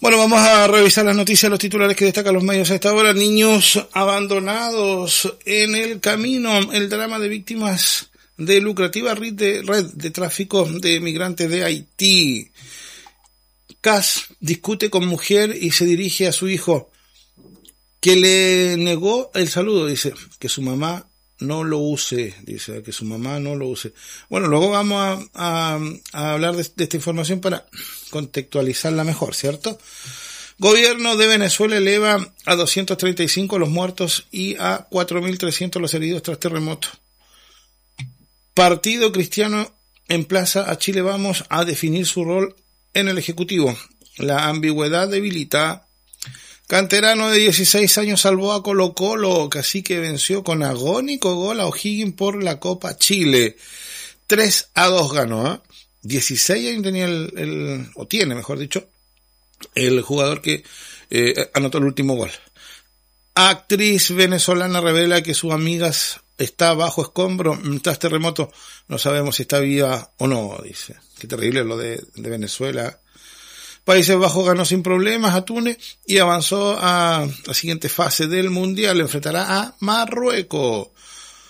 Bueno, vamos a revisar las noticias, los titulares que destacan los medios a esta hora. Niños abandonados en el camino, el drama de víctimas de lucrativa red de tráfico de migrantes de Haití. Cas discute con mujer y se dirige a su hijo, que le negó el saludo, dice, que su mamá no lo use, dice, que su mamá no lo use. Bueno, luego vamos a hablar de esta información para contextualizarla mejor, ¿cierto? Gobierno de Venezuela eleva a 235 los muertos y a 4.300 los heridos tras terremoto. Partido Cristiano emplaza a Chile Vamos a definir su rol en el Ejecutivo. La ambigüedad debilita. Canterano de 16 años salvó a Colo-Colo, Cacique venció con agónico gol a O'Higgins por la Copa Chile. 3-2 ganó, ¿eh? 16 años tenía tiene, mejor dicho, el jugador que anotó el último gol. Actriz venezolana revela que sus amigas está bajo escombro tras terremoto. No sabemos si está viva o no, dice. Qué terrible lo de Venezuela. Países Bajos ganó sin problemas a Túnez y avanzó a la siguiente fase del Mundial. Enfrentará a Marruecos.